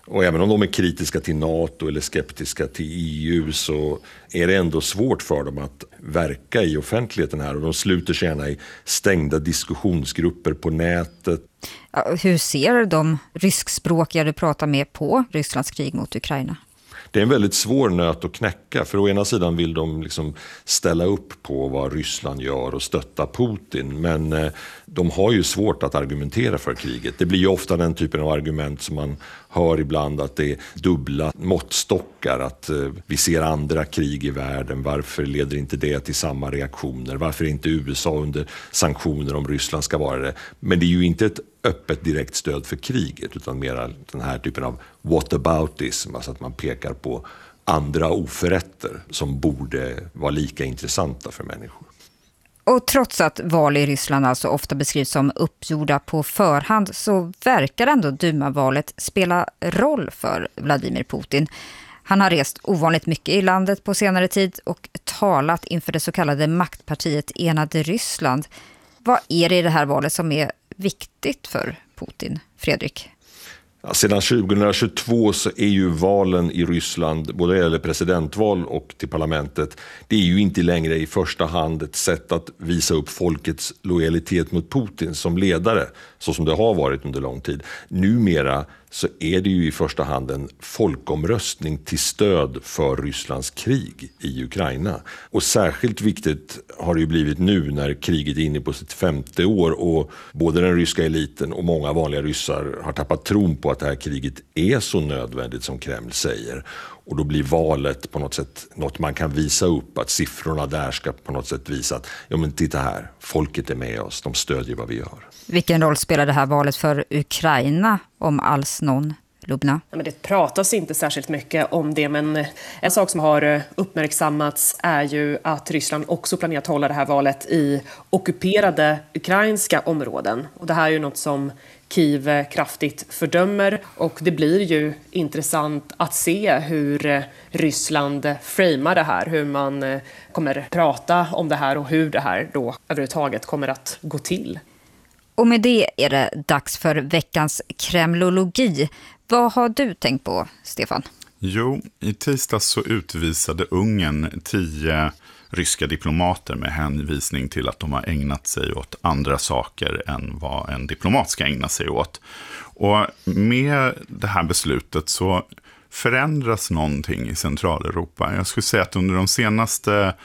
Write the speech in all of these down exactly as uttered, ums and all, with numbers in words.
Och även om de är kritiska till NATO eller skeptiska till E U så är det ändå svårt för dem att verka i offentligheten här. Och de sluter sig gärna i stängda diskussionsgrupper på nätet. Ja, hur ser de ryskspråkiga du pratar med på Rysslands krig mot Ukraina? Det är en väldigt svår nöt att knäcka. För å ena sidan vill de liksom ställa upp på vad Ryssland gör och stötta Putin. Men eh, de har ju svårt att argumentera för kriget. Det blir ju ofta den typen av argument som man hör ibland, att det är dubbla måttstockar. Att eh, vi ser andra krig i världen. Varför leder inte det till samma reaktioner? Varför är inte U S A under sanktioner om Ryssland ska vara det? Men det är ju inte ett öppet direkt stöd för kriget, utan mer den här typen av whataboutism, alltså att man pekar på andra oförrätter som borde vara lika intressanta för människor. Och trots att val i Ryssland alltså ofta beskrivs som uppgjorda på förhand så verkar ändå Duma-valet spela roll för Vladimir Putin. Han har rest ovanligt mycket i landet på senare tid och talat inför det så kallade maktpartiet Enade Ryssland. Vad är det i det här valet som är viktigt för Putin, Fredrik? Ja, sedan tjugohundratjugotvå så är ju valen i Ryssland, både eller presidentval och till parlamentet, det är ju inte längre i första hand ett sätt att visa upp folkets lojalitet mot Putin som ledare, så som det har varit under lång tid. Numera så är det ju i första hand en folkomröstning till stöd för Rysslands krig i Ukraina. Och särskilt viktigt har det ju blivit nu när kriget är inne på sitt femte år och både den ryska eliten och många vanliga ryssar har tappat tron på att det här kriget är så nödvändigt som Kreml säger. Och då blir valet på något sätt något man kan visa upp, att siffrorna där ska på något sätt visa att ja men titta här, folket är med oss, de stödjer vad vi gör. Vilken roll spelar det här valet för Ukraina, om alls någon, Lubna? Ja, men det pratas inte särskilt mycket om det, men en sak som har uppmärksammats är ju att Ryssland också planerar att hålla det här valet i ockuperade ukrainska områden. Och det här är ju något som Kiev kraftigt fördömer, och det blir ju intressant att se hur Ryssland framar det här, hur man kommer prata om det här och hur det här då överhuvudtaget kommer att gå till. Och med det är det dags för veckans kremlologi. Vad har du tänkt på, Stefan? Jo, i tisdags så utvisade Ungern tio ryska diplomater med hänvisning till att de har ägnat sig åt andra saker än vad en diplomat ska ägna sig åt. Och med det här beslutet så förändras någonting i Centraleuropa. Jag skulle säga att under de senaste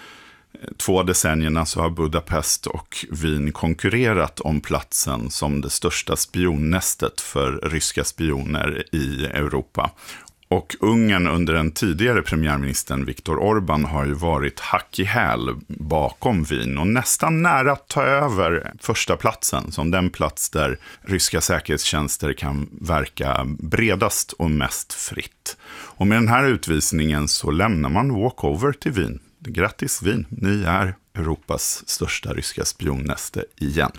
två decennierna så har Budapest och Wien konkurrerat om platsen som det största spionnästet för ryska spioner i Europa. Och Ungern under den tidigare premiärministern Viktor Orbán har ju varit hack i häl bakom Wien och nästan nära att ta över första platsen som den plats där ryska säkerhetstjänster kan verka bredast och mest fritt. Och med den här utvisningen så lämnar man walkover till Wien. Grattis Wien, ni är Europas största ryska spionnäste igen.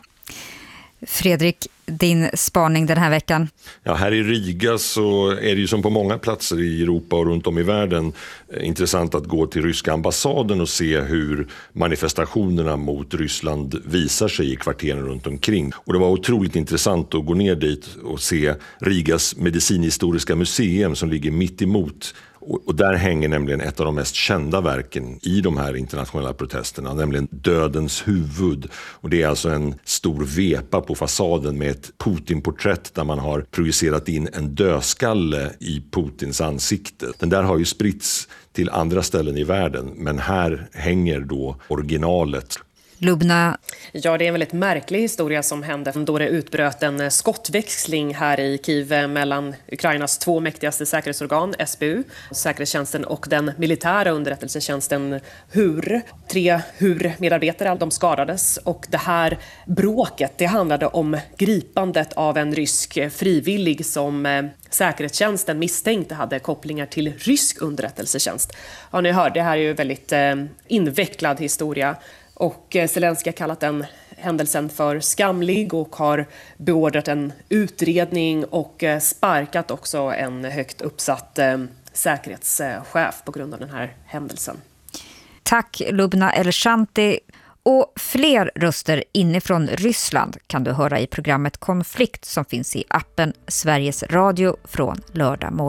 Fredrik, din spaning den här veckan? Ja, här i Riga så är det ju som på många platser i Europa och runt om i världen intressant att gå till ryska ambassaden och se hur manifestationerna mot Ryssland visar sig i kvarteren runt omkring. Och det var otroligt intressant att gå ner dit och se Rigas medicinhistoriska museum som ligger mitt emot. Och där hänger nämligen ett av de mest kända verken i de här internationella protesterna, nämligen Dödens huvud. Och det är alltså en stor vepa på fasaden med ett Putin-porträtt där man har projicerat in en dödskalle i Putins ansikte. Den där har ju spritts till andra ställen i världen, men här hänger då originalet. Lubna. Ja, det är en väldigt märklig historia som hände då det utbröt en skottväxling här i Kiev mellan Ukrainas två mäktigaste säkerhetsorgan, S B U, säkerhetstjänsten, och den militära underrättelsetjänsten H U R. Tre H U R-medarbetare, de skadades, och det här bråket, det handlade om gripandet av en rysk frivillig som säkerhetstjänsten misstänkte hade kopplingar till rysk underrättelsetjänst. Ja, ni hör, det här är ju en väldigt eh, invecklad historia. Och Zelenskyj har kallat den händelsen för skamlig och har beordrat en utredning och sparkat också en högt uppsatt säkerhetschef på grund av den här händelsen. Tack Lubna Elshanti. Och fler röster inifrån Ryssland kan du höra i programmet Konflikt som finns i appen Sveriges Radio från lördag morgon.